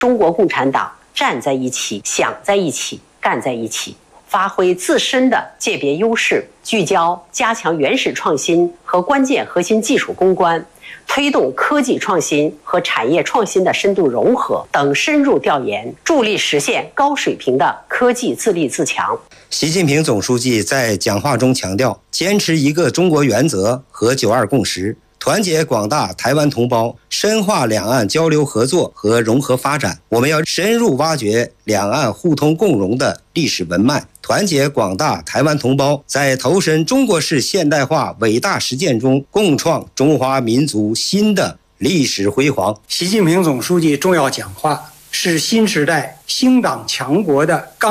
中国共产党站在一起，想在一起，干在一起，发挥自身的界别优势，聚焦加强原始创新和关键核心技术攻关，推动科技创新和产业创新的深度融合等深入调研，助力实现高水平的科技自立自强。 习近平总书记在讲话中强调，坚持一个中国原则和9·2共识，团结广大台湾同胞，深化两岸交流合作和融合发展。我们要深入挖掘两岸互通共荣的历史文脉，团结广大台湾同胞，在投身中国式现代化伟大实践中，共创中华民族新的历史辉煌。 习近平总书记重要讲话是新时代兴党强国的